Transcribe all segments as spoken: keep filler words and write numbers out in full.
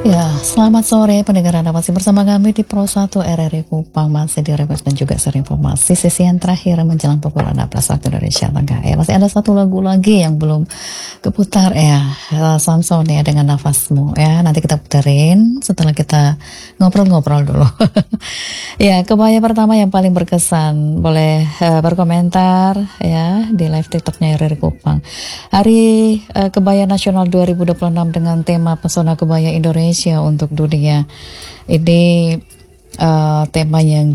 Ya, selamat sore pendengar, Anda masih bersama kami di Pro satu R R I Kupang, masih di request dan juga seri informasi sesi yang terakhir menjelang pukul enam belas waktu Indonesia Tengah. Ya, masih ada satu lagu lagi yang belum keputar ya, Samson ya, dengan nafasmu ya. Nanti kita puterin setelah kita ngobrol-ngobrol dulu. Ya, kebaya pertama yang paling berkesan, boleh uh, berkomentar ya di live TikToknya R R I Kupang. Hari uh, Kebaya Nasional dua ribu dua puluh enam dengan tema Pesona Kebaya Indonesia untuk Dunia. Ini uh, tema yang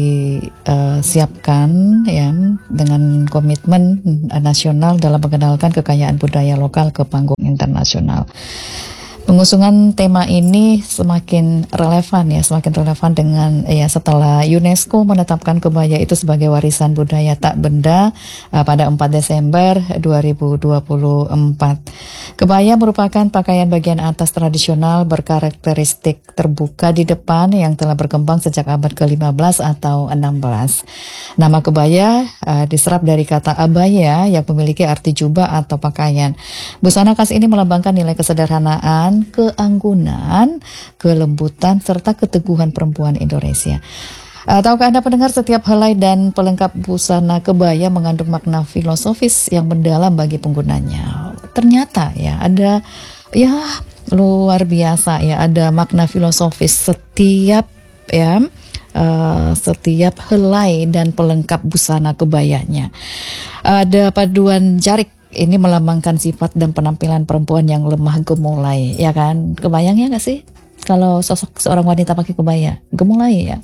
disiapkan uh, ya dengan komitmen uh, nasional dalam mengenalkan kekayaan budaya lokal ke panggung internasional. Pengusungan tema ini semakin relevan ya, semakin relevan dengan ya setelah UNESCO menetapkan kebaya itu sebagai warisan budaya tak benda uh, pada empat Desember dua ribu dua puluh empat. Kebaya merupakan pakaian bagian atas tradisional berkarakteristik terbuka di depan yang telah berkembang sejak abad ke lima belas atau enam belas. Nama kebaya uh, diserap dari kata abaya yang memiliki arti jubah atau pakaian. Busana khas ini melambangkan nilai kesederhanaan, keanggunan, kelembutan, serta keteguhan perempuan Indonesia. Uh, tahukah Anda pendengar, setiap helai dan pelengkap busana kebaya mengandung makna filosofis yang mendalam bagi penggunanya. Ternyata ya ada ya luar biasa ya, ada makna filosofis setiap ya uh, setiap helai dan pelengkap busana kebayanya. Ada paduan jarik. Ini melambangkan sifat dan penampilan perempuan yang lemah gemulai, ya kan? Kebayangnya nggak sih kalau sosok seorang wanita pakai kebaya, gemulai ya.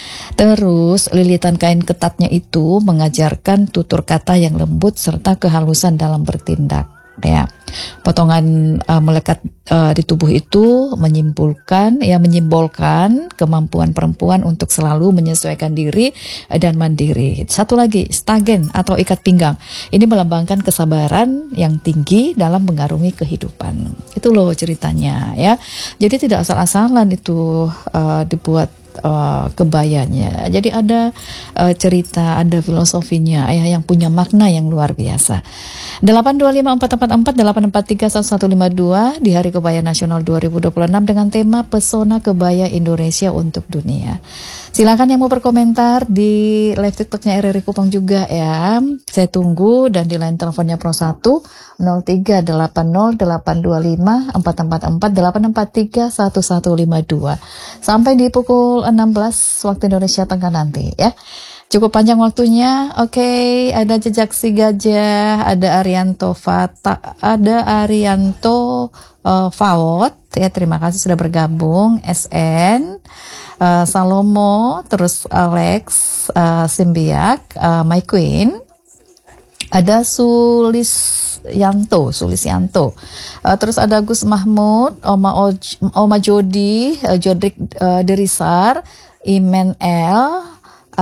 Terus lilitan kain ketatnya itu mengajarkan tutur kata yang lembut serta kehalusan dalam bertindak. Ya, potongan uh, melekat uh, di tubuh itu menyimpulkan, ya menyimbolkan kemampuan perempuan untuk selalu menyesuaikan diri dan mandiri. Satu lagi, stagen atau ikat pinggang. Ini melambangkan kesabaran yang tinggi dalam mengarungi kehidupan. Itu loh ceritanya ya. Jadi tidak asal-asalan itu uh, dibuat Uh, kebayanya. Jadi ada uh, cerita, ada filosofinya ya, yang punya makna yang luar biasa. delapan dua lima empat empat empat delapan empat tiga satu satu lima dua di Hari Kebaya Nasional dua ribu dua puluh enam dengan tema Pesona Kebaya Indonesia untuk Dunia. Silakan yang mau berkomentar di live TikToknya R R I Kupang juga ya. Saya tunggu, dan di line teleponnya Pro satu nol tiga delapan nol delapan dua lima empat empat empat delapan empat tiga satu satu lima dua sampai di pukul enam belas waktu Indonesia Tengah nanti ya. Cukup panjang waktunya. Oke, okay, ada Jejak Si Gajah, ada Arianto Fata, ada Arianto uh, Fawot ya, terima kasih sudah bergabung. S N uh, Salomo, terus Alex uh, Simbiak, uh, My Queen, ada Sulis Yanto, Sulisyanto, uh, terus ada Gus Mahmud, Oma Oj, Oma Jodi, uh, Jodrik uh, Derisar, Imen L,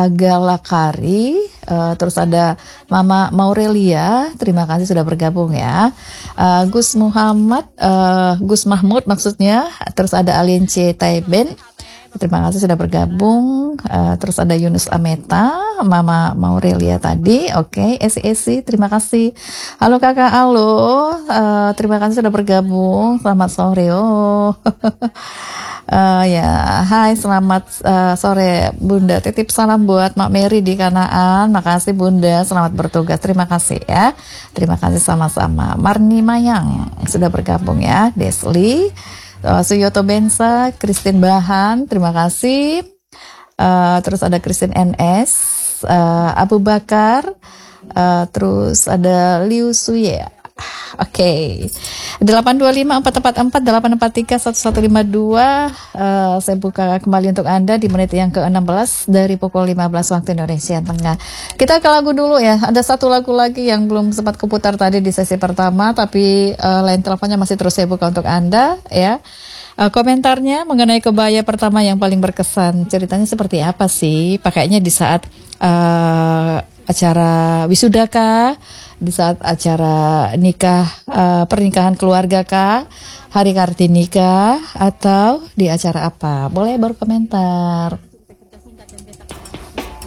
Agalakari, uh, terus ada Mama Maurelia, terima kasih sudah bergabung ya. Uh, Gus Muhammad, uh, Gus Mahmud maksudnya, terus ada Alien C Taiben, terima kasih sudah bergabung. Uh, terus ada Yunus Ameta, Mama Maurelia tadi. Oke, okay. Esi Esi, terima kasih. Halo kakak, halo. Uh, terima kasih sudah bergabung. Selamat sore. Oh. Uh, ya, hai, selamat uh, sore Bunda. Titip salam buat Mak Mary di Kanaan. Makasih Bunda, selamat bertugas. Terima kasih ya. Terima kasih sama-sama. Marni Mayang sudah bergabung ya. Desli, uh, Suyoto Bensa, Christine Bahan, terima kasih. Uh, terus ada Christine N S, uh, Abu Bakar, uh, terus ada Liu Suye. Oke, okay. delapan dua lima empat empat empat delapan empat tiga satu satu lima dua. uh, Saya buka kembali untuk Anda di menit yang ke enam belas dari pukul lima belas waktu Indonesia Tengah. Kita ke lagu dulu ya. Ada satu lagu lagi yang belum sempat keputar tadi di sesi pertama, tapi uh, line teleponnya masih terus saya buka untuk Anda ya. Uh, komentarnya mengenai kebaya pertama yang paling berkesan, ceritanya seperti apa sih? Pakainya di saat uh, acara wisuda kah? Di saat acara nikah, uh, pernikahan keluarga kah? Hari Kartini kah? Atau di acara apa? Boleh berkomentar.